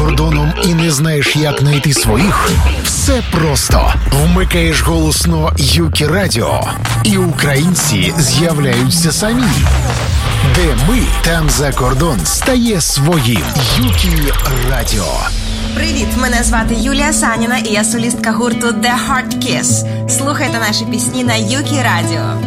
кордоном і не знаєш, як знайти своїх? Все просто. Вмикаєш голосно Юкі Радіо, і українці з'являються самі. Де ми, там за кордон стає своїм. Юкі Радіо. Привіт, мене звати Юлія Саніна, і я солістка гурту The Hard Kiss. Слухайте наші пісні на Юкі Радіо.